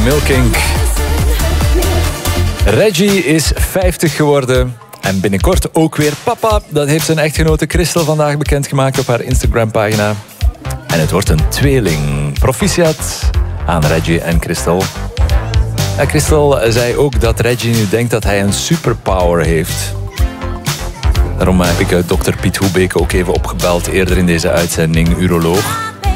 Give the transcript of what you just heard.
Milkink. Reggie is 50 geworden. En binnenkort ook weer papa. Dat heeft zijn echtgenote Christel vandaag bekendgemaakt op haar Instagram-pagina. En het wordt een tweeling. Proficiat aan Reggie en Christel. En Christel zei ook dat Reggie nu denkt dat hij een superpower heeft. Daarom heb ik dokter Piet Hoebeek ook even opgebeld eerder in deze uitzending, uroloog.